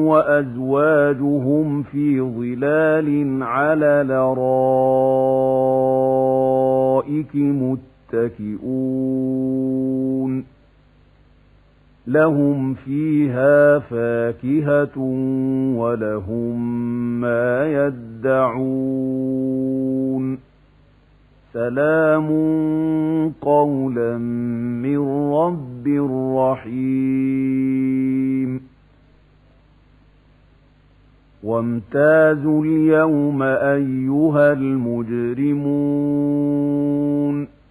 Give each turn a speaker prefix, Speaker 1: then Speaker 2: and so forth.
Speaker 1: وأزواجهم في ظلال على الأرائك متكئون لهم فيها فاكهة ولهم ما يدعون سلام قولا من رب رحيم وامتازوا اليوم أيها المجرمون